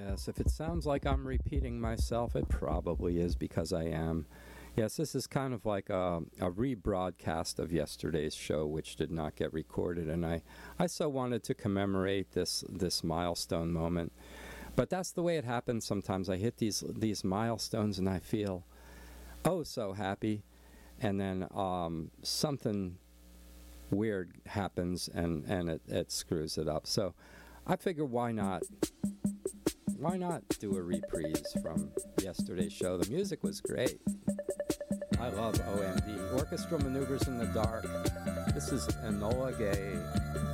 Yes, if it sounds like I'm repeating myself, it probably is because I am. Yes, this is kind of like a rebroadcast of yesterday's show, which did not get recorded, and I so wanted to commemorate this milestone moment. But that's the way it happens sometimes. I hit these milestones and I feel oh so happy, and then something weird happens and it screws it up. So I figure why not do a reprise from yesterday's show. The music was great. I love OMD. Orchestral Maneuvers in the Dark. This is Enola Gay.